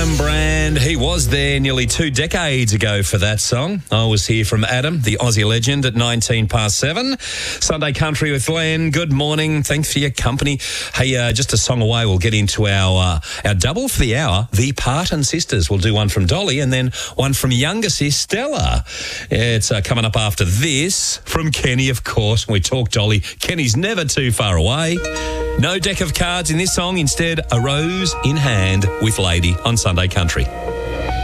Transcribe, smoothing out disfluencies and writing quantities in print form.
Adam Brand. He was there nearly 2 decades ago for that song. I was here from Adam, the Aussie legend, at 7:19. Sunday Country with Len. Good morning. Thanks for your company. Hey, just a song away, we'll get into our double for the hour, the Parton Sisters. We'll do one from Dolly and then one from younger sis Stella. It's coming up after this from Kenny, of course. We talk Dolly. Kenny's never too far away. No deck of cards in this song. Instead, a rose in hand with Lady on Sunday Country.